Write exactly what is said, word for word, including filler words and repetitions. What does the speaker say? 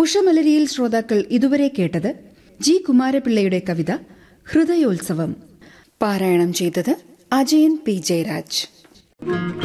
ഉഷമലരിയിൽ ശ്രോതാക്കൾ ഇതുവരെ കേട്ടത് ജി കുമാരപിള്ളയുടെ കവിത ഹൃദയോത്സവം. പാരായണം ചെയ്തത് അജയൻ പി ജയരാജ്.